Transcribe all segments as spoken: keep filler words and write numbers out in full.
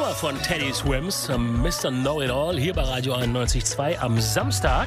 Cover von Teddy Swims, Mister Know-It-All, hier bei Radio einundneunzig Komma zwei am Samstag.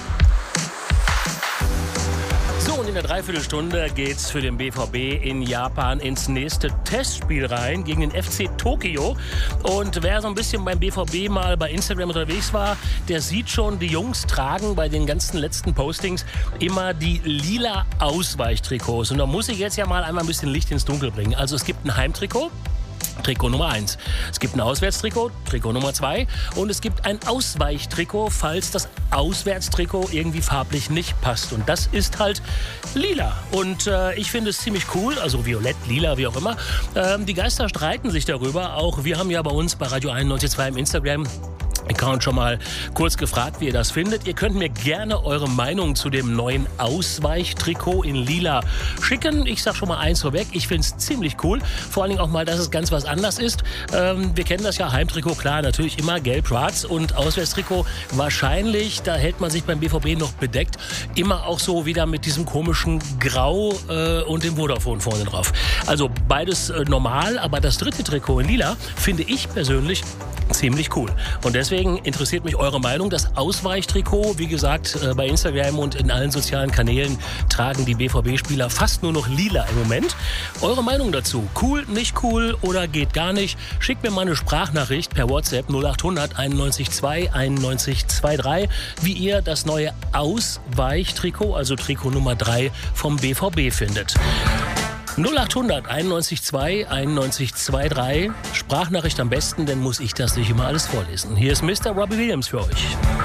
So, und in der Dreiviertelstunde geht's für den B V B in Japan ins nächste Testspiel rein gegen den F C Tokio. Und wer so ein bisschen beim B V B mal bei Instagram unterwegs war, der sieht schon, die Jungs tragen bei den ganzen letzten Postings immer die lila Ausweichtrikots. Und da muss ich jetzt ja mal einmal ein bisschen Licht ins Dunkel bringen. Also es gibt ein Heimtrikot. Trikot Nummer eins. Es gibt ein Auswärtstrikot, Trikot Nummer zwei. Und es gibt ein Ausweichtrikot, falls das Auswärtstrikot irgendwie farblich nicht passt. Und das ist halt lila. Und äh, ich finde es ziemlich cool, also violett, lila, wie auch immer. Ähm, die Geister streiten sich darüber. Auch wir haben ja bei uns bei Radio einundneunzig Komma zwei im Instagram Account schon mal kurz gefragt, wie ihr das findet. Ihr könnt mir gerne eure Meinung zu dem neuen Ausweichtrikot in lila schicken. Ich sag schon mal eins vorweg, ich finde es ziemlich cool. Vor allen Dingen auch mal, dass es ganz was anders ist. Ähm, wir kennen das ja, Heimtrikot, klar, natürlich immer gelb-schwarz und Auswärtstrikot wahrscheinlich, da hält man sich beim B V B noch bedeckt, immer auch so wieder mit diesem komischen Grau äh, und dem Vodafone vorne drauf. Also beides äh, normal, aber das dritte Trikot in lila finde ich persönlich ziemlich cool. Und deswegen interessiert mich eure Meinung. Das Ausweichtrikot, wie gesagt, bei Instagram und in allen sozialen Kanälen tragen die B V B-Spieler fast nur noch lila im Moment. Eure Meinung dazu? Cool, nicht cool oder geht gar nicht? Schickt mir mal eine Sprachnachricht per WhatsApp null acht hundert einundneunzig zwei einundneunzig drei, wie ihr das neue Ausweichtrikot, also Trikot Nummer drei vom B V B findet. null acht hundert einundneunzig zwei einundneunzig drei. Sprachnachricht am besten, denn muss ich das nicht immer alles vorlesen. Hier ist Mister Robbie Williams für euch.